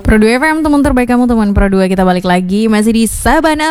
Pro 2 FM, teman terbaik kamu, teman Pro 2. Kita balik lagi, masih di Sabana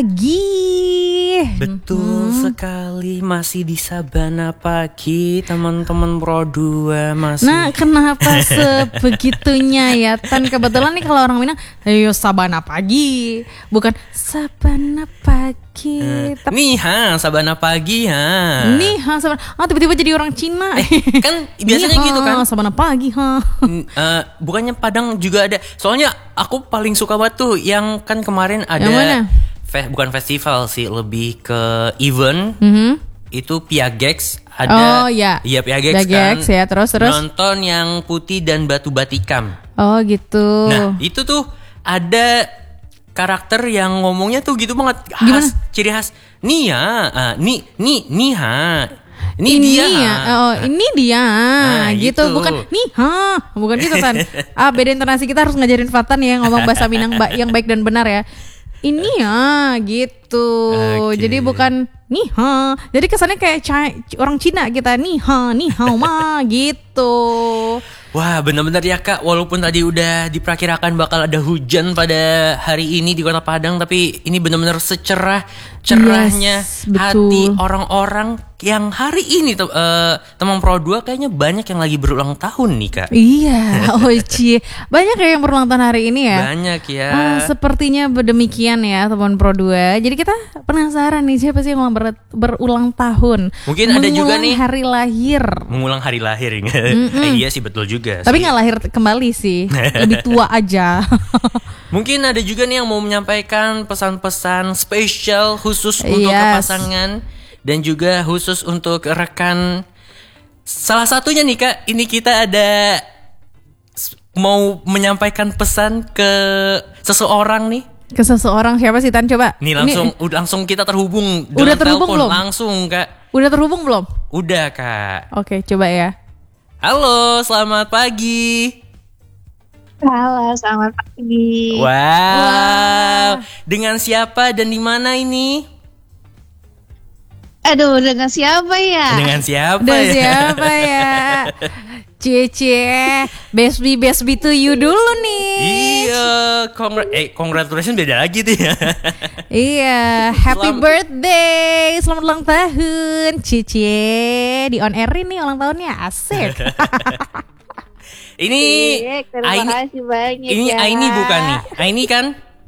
Pagi. Betul sekali, masih di Sabana Pagi, teman-teman Pro 2 masih. Nah, kenapa sebegitunya ya? Tan, kebetulan nih kalau orang Minang, ayo Sabana Pagi, bukan Sabana Pagi. Niha, Sabana Pagi ha. Niha, Sabana. Tiba-tiba jadi orang Cina. Kan biasanya gitu kan. Sabana Pagi, ha. Bukannya Padang juga ada. Soalnya aku paling suka banget tuh yang kan kemarin ada. Yang mana? Bukan festival sih, lebih ke event. Itu Piagex Oh ada. ya. Iya Piagex Piagex kan. ya, terus. Nonton yang putih dan batu batikam. Oh gitu. Nah itu tuh ada karakter yang ngomongnya tuh gitu banget. Gimana? Ciri khas Nia, Niha. Ini dia. Ya. Oh, ini dia. Gitu. Bukan Niha. Bukan gitu kan. Beda intonasi, kita harus ngajarin Fatan ya ngomong bahasa Minang yang baik dan benar ya. Ini ya gitu. Okay. Jadi bukan Niha. Jadi kesannya kayak orang Cina kita. Niha ma gitu. Wah benar-benar ya Kak, walaupun tadi udah diperkirakan bakal ada hujan pada hari ini di Kota Padang, tapi ini benar-benar cerahnya hati orang-orang yang hari ini teman Pro 2 kayaknya banyak yang lagi berulang tahun nih Kak. Iya, banyak ya yang berulang tahun hari ini ya. Banyak ya. Sepertinya demikian ya teman Pro 2. Jadi kita penasaran nih siapa sih yang berulang tahun. Mungkin ada juga nih hari lahir. Mengulang hari lahir. Iya sih betul juga. Tapi nggak lahir kembali sih, lebih tua aja. Mungkin ada juga nih yang mau menyampaikan pesan-pesan spesial khusus untuk pasangan dan juga khusus untuk rekan. Salah satunya nih Kak, ini kita ada mau menyampaikan pesan ke seseorang nih. Ke seseorang, siapa sih Tan? Coba. Nih langsung kita terhubung. Udah terhubung telepon, belum? Langsung Kak. Udah terhubung belum? Udah Kak. Oke, coba ya. Halo, selamat pagi. Halo, selamat pagi. Wow. Dengan siapa dan di mana ini? Aduh, dengan siapa ya? Dengan siapa Dan ya? siapa ya? Cie, best be to you dulu nih. Iya, congratulations beda lagi tuh ya. Iya, happy birthday, selamat ulang tahun, Cicie. Di on air ini ulang tahunnya, asik. Ini terima kasih banyak ini ya. Aini bukan nih? Aini kan?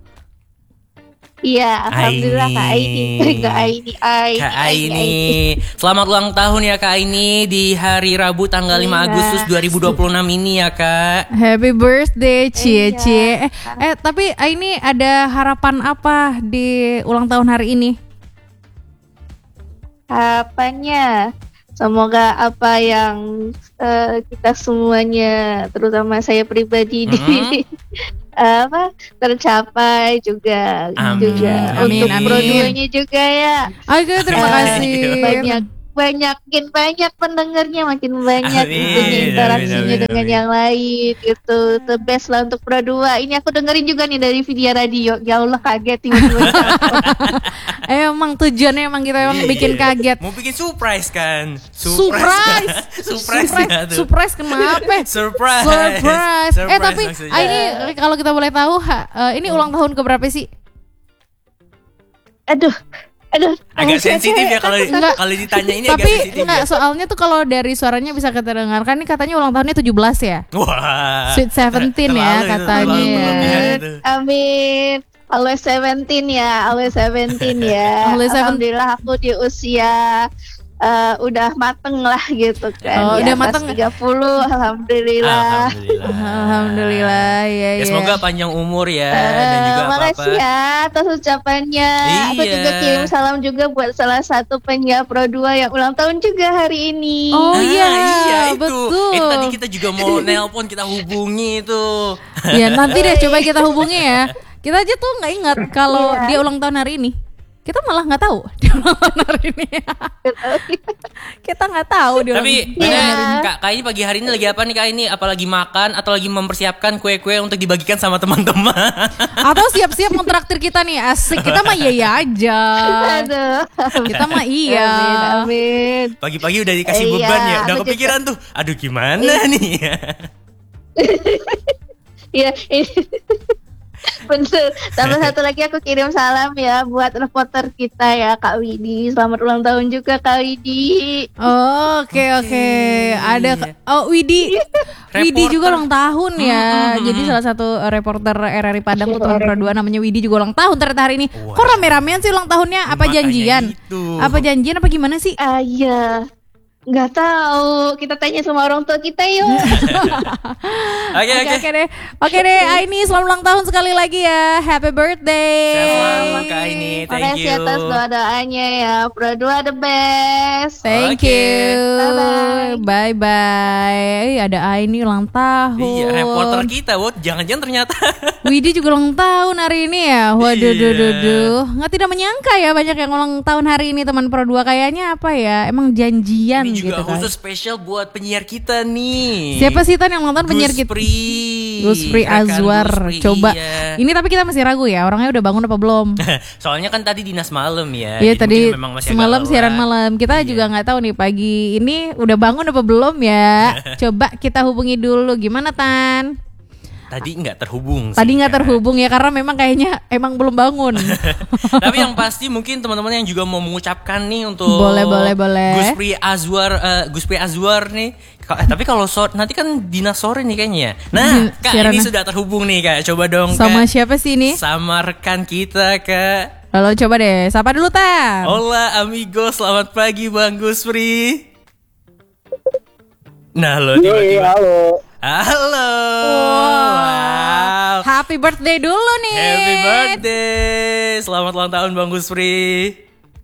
Iya, alhamdulillah Kak Aini. Kak Aini. Selamat ulang tahun ya Kak Aini di hari Rabu tanggal 5 Agustus 2026 ini ya Kak. Happy birthday, Cie. Tapi Aini ada harapan apa di ulang tahun hari ini? Harapannya semoga apa yang kita semuanya, terutama saya pribadi tercapai juga. Amin. Untuk Pro-2-nya juga ya. Oke, terima kasih. Banyak pendengarnya, makin banyak Amin. interaksinya Amin. dengan yang lain gitu. The best lah untuk Pro-2. Ini aku dengerin juga nih dari Vidya Radio. Ya Allah, kaget tiba-tiba. Emang tujuannya kita bikin kaget. Mau bikin surprise kan? Surprise kenapa? Surprise. Tapi ini kalau kita boleh tahu, ini ulang tahun keberapa sih? Aduh. Agak sensitif ya kalau ditanya ini agak sensitif. Tapi enggak, soalnya tuh kalau dari suaranya bisa kita dengarkan nih katanya ulang tahunnya 17 ya. Wah. Sweet 17 ya katanya. Amin. Always 17 ya. Alhamdulillah aku di usia udah mateng lah gitu kan. Udah mateng 30, alhamdulillah. Alhamdulillah ya. Semoga panjang umur ya dan juga makasih ya atas ucapannya. Aku juga kirim salam juga buat salah satu penyiar Pro 2 yang ulang tahun juga hari ini. Oh iya itu. betul. Tadi kita juga mau nelpon, kita hubungi itu. Ya nanti deh coba kita hubungi ya. Kita aja tuh nggak ingat kalau dia ulang tahun hari ini. Kita malah nggak tahu dia ulang tahun hari ini. Kita nggak tahu dia. Tapi Kak ini pagi hari ini lagi apa nih Kak ini? Apalagi makan atau lagi mempersiapkan kue-kue untuk dibagikan sama teman-teman? Atau siap-siap mentraktir kita nih, asik. Kita mah iya aja. Aduh. Kita mah iya. Amin. Pagi-pagi udah dikasih beban ya, udah kepikiran tuh. Aduh gimana nih? Iya, ini bener. Tambah satu lagi aku kirim salam ya buat reporter kita ya Kak Widi. Selamat ulang tahun juga Kak Widi. Oke. Ada Widi. Widi juga ulang tahun ya. Jadi salah satu reporter RRI Padang tuh tahun Pro 2 namanya Widi juga ulang tahun ternyata hari ini. Wow. Kok rame-ramean sih ulang tahunnya? Apa Makanya janjian? itu. Apa janjian apa gimana sih? Iya. Nggak tahu. Kita tanya sama orang tua kita yuk. Oke. Oke deh, Aini selamat ulang tahun sekali lagi ya. Happy birthday. Sehat selalu Kak Aini. Thank Makasih you. atas doa-doanya ya. Pro 2 the best. Thank Oke. you. Bye-bye. Bye. Ada Aini ulang tahun. Iya, reporter kita, jangan-jangan ternyata. Widi juga ulang tahun hari ini ya. Waduh, Iya. Nggak tidak menyangka ya banyak yang ulang tahun hari ini teman Pro 2 kayaknya apa ya? Emang janjian Ini juga gitu kan. khusus spesial buat penyiar kita nih. Siapa sih Tan yang ulang tahun penyiar kita? Guspri Rekan Azwar. Guspri, Coba. iya. Ini tapi kita masih ragu ya. Orangnya udah bangun apa belum? Soalnya kan tadi dinas malam ya. Iya Jadi tadi mungkin memang masih agak semalam lelah. siaran malam. Kita Iya. juga nggak tahu nih pagi ini udah bangun apa belum ya. Coba kita hubungi dulu. Gimana Tan? Tadi nggak terhubung. Tadi sih, nggak Kak. terhubung ya karena memang kayaknya emang belum bangun. Tapi yang pasti mungkin teman-teman yang juga mau mengucapkan nih untuk Boleh. Guspri Azwar nih. Tapi kalau nanti kan dinas sore nih kayaknya ya. Nah, Kak Siaran ini ya. sudah terhubung nih Kak. Coba dong Sama Kak. siapa sih ini? Sama rekan kita Kak. Lalu coba deh, sapa dulu Tan. Hola amigo, selamat pagi Bang Guspri. Nah lo tiba-tiba. Halo. Wow. Happy birthday dulu nih. Happy birthday. Selamat ulang tahun Bang Guspri.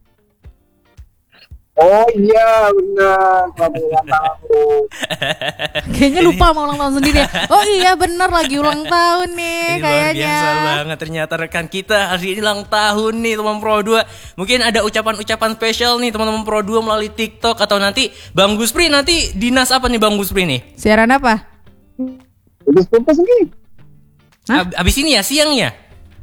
Oh iya benar, selamat ulang tahun. Kayaknya lupa mau ulang tahun sendiri ya. Oh iya bener lagi ulang tahun nih Ini luar kayaknya. biasa banget ternyata rekan kita hari ini ulang tahun nih teman Pro 2. Mungkin ada ucapan-ucapan spesial nih teman-teman Pro 2 melalui TikTok atau nanti Bang Guspri nanti dinas apa nih Bang Guspri nih? Siaran apa? Udah putus nih. Hah? Abis ini ya siang ya?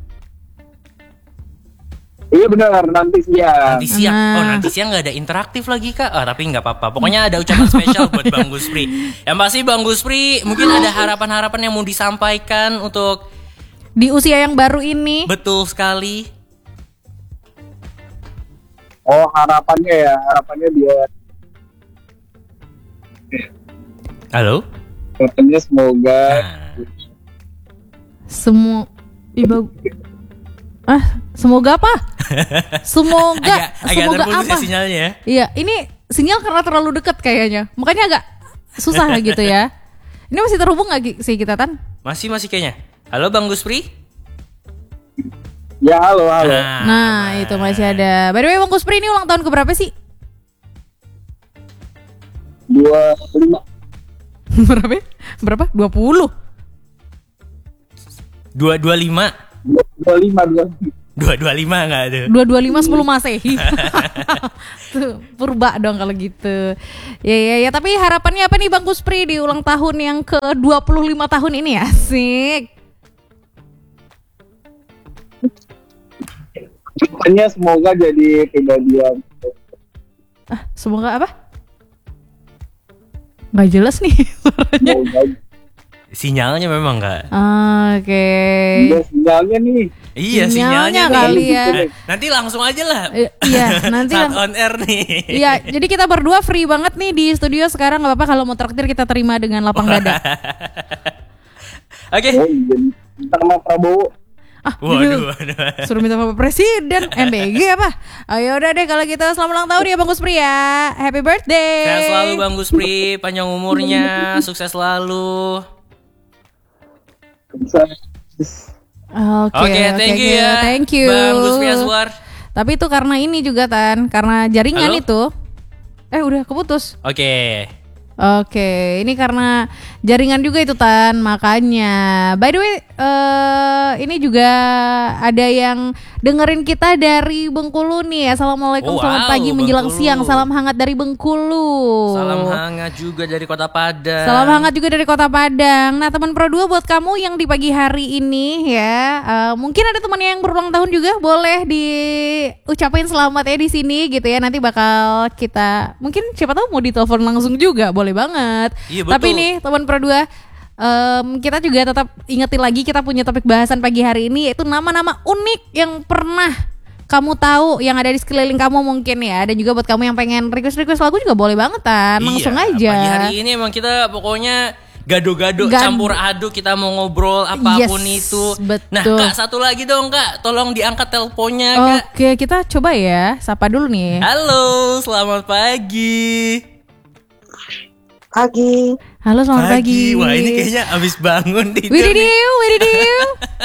Iya benar, nanti siang. Nanti siang. Nah. Oh nanti siang nggak ada interaktif lagi Kak. Tapi nggak apa-apa. Pokoknya ada ucapan spesial buat Bang Guspri. Yang pasti Bang Guspri mungkin ada harapan-harapan yang mau disampaikan untuk Di usia yang baru ini. betul sekali. Oh harapannya biar Halo. harapannya semoga Nah. Semua semoga apa? Semoga agak semoga terputus apa? ya sinyalnya ya. Iya, ini sinyal karena terlalu dekat kayaknya. Makanya agak susah gitu ya. Ini masih terhubung gak sih kita Tan? Masih kayaknya. Halo Bang Guspri. ya halo. Nah, itu masih ada. By the way, Bang Guspri ini ulang tahun keberapa sih? 25. Berapa? Berapa? 20. 225. 225 nggak ada. 225 10 Masehi. Tuh, purba dong kalau gitu. Ya, tapi harapannya apa nih Bang Guspri di ulang tahun yang ke-25 tahun ini? Asik. Harapannya semoga jadi kejadian. Semoga apa? Nggak jelas nih suaranya. Semoga Sinyalnya memang nggak. Oke. ada sinyalnya nih. Iya Sinyalnya sinyalnya kali nih. ya. Nanti langsung aja lah. Iya, nanti Saat on air nih. Iya, jadi kita berdua free banget nih di studio sekarang. Nggak apa-apa kalau mau traktir kita terima dengan lapang dada. Oke. Oh iya, sama Prabowo. Waduh. Suruh minta Bapak Presiden, MBG apa? Ayo udah deh kalau gitu selamat ulang tahun ya Bang Guspri ya. Happy birthday. Sehat selalu Bang Guspri, panjang umurnya, sukses selalu. Oke, Thank you ya. Thank you. Bang Guspri Azwar. Tapi itu karena ini juga Tan, karena jaringan Halo? itu. Udah keputus. Oke. Oke, ini karena jaringan juga itu Tan, makanya. By the way, ini juga ada yang dengerin kita dari Bengkulu nih. Assalamualaikum, Oh, selamat wow, pagi menjelang Bengkulu. siang. Salam hangat dari Bengkulu. Salam hangat juga dari Kota Padang. Salam hangat juga dari Kota Padang. Nah, teman Pro 2 buat kamu yang di pagi hari ini ya, mungkin ada teman yang berulang tahun juga, boleh diucapin selamat ya di sini gitu ya. Nanti bakal kita mungkin siapa tahu mau ditelepon langsung juga, boleh banget. Iya, betul. Tapi nih teman Pro 2, kita juga tetap ingetin lagi kita punya topik bahasan pagi hari ini, yaitu nama-nama unik yang pernah kamu tahu yang ada di sekeliling kamu mungkin ya. Dan juga buat kamu yang pengen request lagu juga boleh banget Tan, langsung aja. Pagi hari ini emang kita pokoknya gado-gado campur aduk, kita mau ngobrol apapun itu. Betul. Nah Kak, satu lagi dong Kak, tolong diangkat teleponnya Kak. Oke, kita coba ya, sapa dulu nih. Halo, selamat pagi. Pagi. Halo, selamat pagi. Wah, ini kayaknya abis bangun tidur. Wididiu.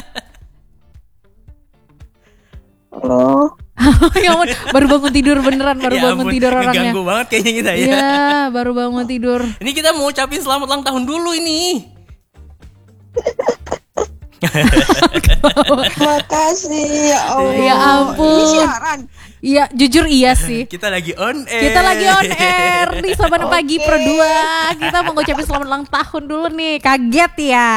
Halo. Ya ampun, baru bangun tidur beneran, baru bangun tidur orangnya. Ganggu banget kayaknya kita ya. Iya, baru bangun tidur. Ini kita mau ucapin selamat ulang tahun dulu ini. Makasih ya Allah. Ya ampun. Ini siaran. Iya, jujur iya sih. Kita lagi on air. Kita lagi on air nih Selamat Pagi Pro 2. Kita mau ngucapin selamat ulang tahun dulu nih. Kaget ya?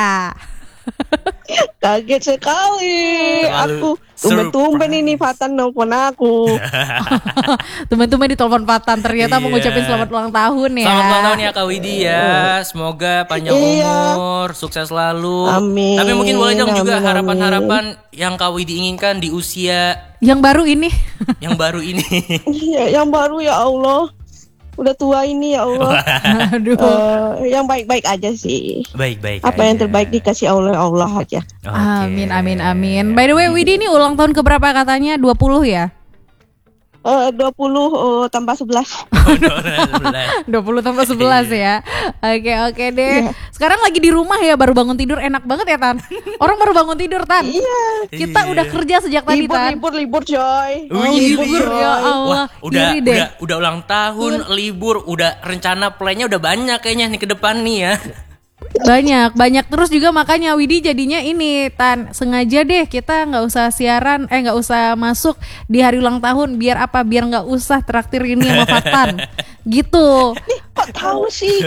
Kaget sekali. Terlalu Aku tumben-tumben ini Fatan nelfon aku. Teman-teman di telepon Patan ternyata mau ngucapin selamat ulang tahun ya. Selamat ulang tahun ya Kak Widi ya. Semoga panjang umur, sukses selalu. Amin. Tapi mungkin boleh dong juga Amin. harapan-harapan yang Kak Widi inginkan di usia yang baru ini. yang baru ini. Iya, yang baru ya Allah. Udah tua ini ya Allah. Aduh. Yang baik-baik aja sih. Baik-baik Apa aja. yang terbaik dikasih Allah aja. Oke. Amin. By the way, Widi ini ulang tahun keberapa katanya? 20 ya? 20 tambah 11. 20 tambah 11 ya. Oke deh. Sekarang lagi di rumah ya, baru bangun tidur, enak banget ya Tan. Orang baru bangun tidur Tan. Iya. Kita udah kerja sejak tadi Tan. Libur coy. Libur ya Allah. Wah, udah Iri deh. udah ulang tahun, libur, udah rencana plannya udah banyak kayaknya nih ke depan nih ya. Banyak terus juga makanya Widi jadinya ini Tan, sengaja deh kita nggak usah siaran, nggak usah masuk di hari ulang tahun, biar nggak usah traktir ini sama Fatan gitu. Kok tahu sih?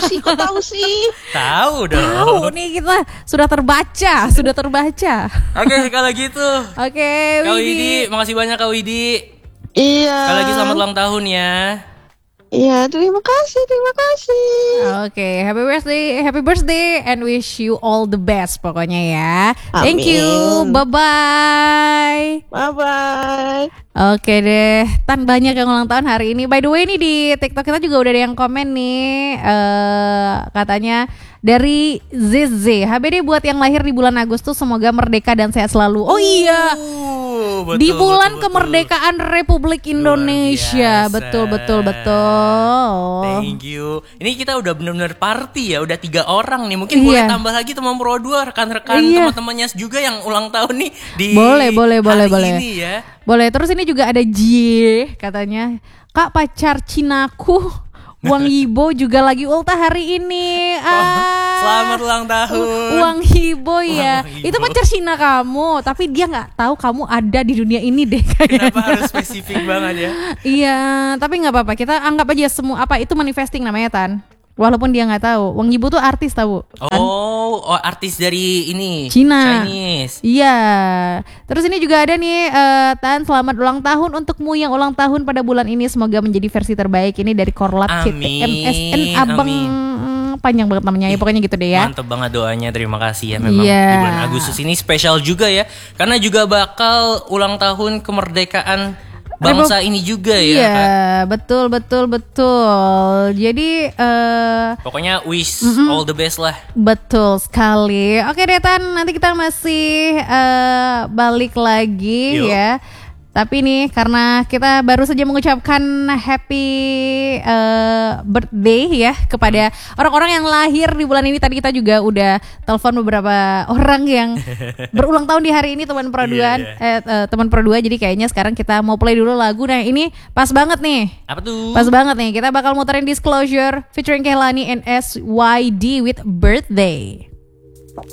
Tahu dong. Tahu nih kita sudah terbaca. Oke, kalau gitu. Oke, Kak Widi. Widi, makasih banyak Kak Widi. Iya. Sekali lagi selamat ulang tahun ya. Iya, terima kasih. Oke, happy birthday and wish you all the best pokoknya ya. Thank Amin. you. Bye. Bye. Oke deh, Tan banyak yang ulang tahun hari ini. By the way, ini di TikTok kita juga udah ada yang komen nih, katanya dari ZZ, HBD buat yang lahir di bulan Agustus semoga merdeka dan sehat selalu. Oh iya, Betul, di bulan betul. kemerdekaan Republik Indonesia. biasa. Betul. Thank you. Ini kita udah benar-benar party ya, udah 3 orang nih. Mungkin boleh tambah lagi teman Pro 2, rekan-rekan teman-temannya juga yang ulang tahun nih di boleh. hari ini ya. Boleh. Terus ini juga ada J katanya, Kak pacar Cinaku Wang Yibo juga lagi ultah hari ini. Selamat ulang tahun. Wang Yibo ya. Wang Yibo. Itu pacar Cina kamu, tapi dia nggak tahu kamu ada di dunia ini deh kayaknya. Kenapa harus spesifik banget ya? Iya, tapi nggak apa-apa. Kita anggap aja semua apa itu manifesting namanya Tan. Walaupun dia nggak tahu, Wang Yibo tuh artis tahu. Oh, artis dari ini Cina. Chinese. Iya. Terus ini juga ada nih Tan, selamat ulang tahun untukmu yang ulang tahun pada bulan ini. Semoga menjadi versi terbaik. Ini dari Korlat Kit MSN Abang. Panjang banget namanya ya, pokoknya gitu deh ya. Mantep banget doanya, terima kasih ya. Memang Iya. di bulan Agustus ini spesial juga ya, karena juga bakal ulang tahun kemerdekaan bangsa ini juga ya. Iya, Kak. betul. Jadi Pokoknya wish all the best lah. betul sekali. Oke deh Tan, nanti kita masih balik lagi Yuk. ya. Tapi nih karena kita baru saja mengucapkan happy birthday ya kepada orang-orang yang lahir di bulan ini. Tadi kita juga udah telepon beberapa orang yang berulang tahun di hari ini teman Pro 2. Teman Pro 2. Jadi kayaknya sekarang kita mau play dulu lagu. Nah ini pas banget nih. Apa tuh? Pas banget nih. Kita bakal muterin Disclosure featuring Kehlani and SYD with Birthday.